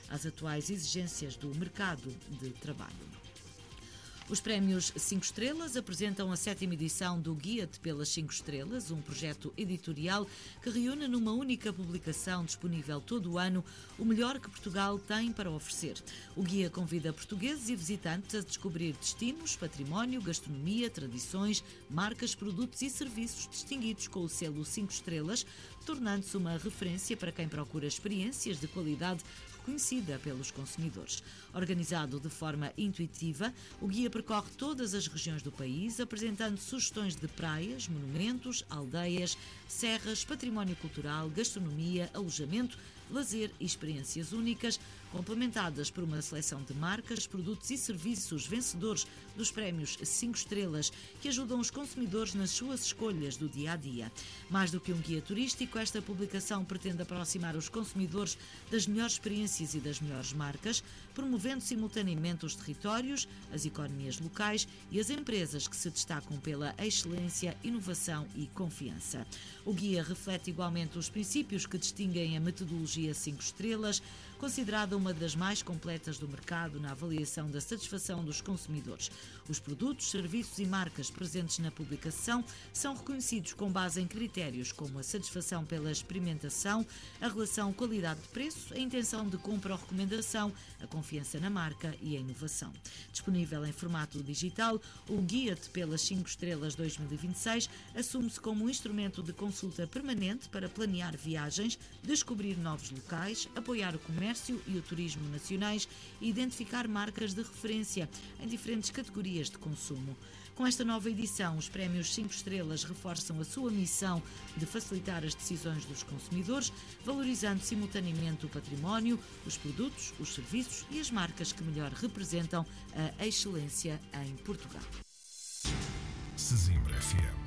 às atuais exigências do mercado de trabalho. Os Prémios 5 Estrelas apresentam a 7ª edição do Guia-te pelas 5 Estrelas, um projeto editorial que reúne numa única publicação disponível todo o ano o melhor que Portugal tem para oferecer. O guia convida portugueses e visitantes a descobrir destinos, património, gastronomia, tradições, marcas, produtos e serviços distinguidos com o selo 5 Estrelas, tornando-se uma referência para quem procura experiências de qualidade reconhecida pelos consumidores. Organizado de forma intuitiva, o guia percorre todas as regiões do país, apresentando sugestões de praias, monumentos, aldeias, serras, património cultural, gastronomia, alojamento, lazer e experiências únicas, complementadas por uma seleção de marcas, produtos e serviços vencedores dos Prémios 5 Estrelas, que ajudam os consumidores nas suas escolhas do dia-a-dia. Mais do que um guia turístico, esta publicação pretende aproximar os consumidores das melhores experiências e das melhores marcas, promovendo simultaneamente os territórios, as economias locais e as empresas que se destacam pela excelência, inovação e confiança. O guia reflete igualmente os princípios que distinguem a metodologia 5 Estrelas, considerada uma das mais completas do mercado na avaliação da satisfação dos consumidores. Os produtos, serviços e marcas presentes na publicação são reconhecidos com base em critérios como a satisfação pela experimentação, a relação qualidade-preço, a intenção de compra ou recomendação, a confiança na marca e a inovação. Disponível em formato digital, o Guia-te pelas 5 Estrelas 2026 assume-se como um instrumento de consulta permanente para planear viagens, descobrir novos locais, apoiar o comércio e o turismo nacionais e identificar marcas de referência em diferentes categorias de consumo. Com esta nova edição, os Prémios 5 Estrelas reforçam a sua missão de facilitar as decisões dos consumidores, valorizando simultaneamente o património, os produtos, os serviços e as marcas que melhor representam a excelência em Portugal. Sesimbra FM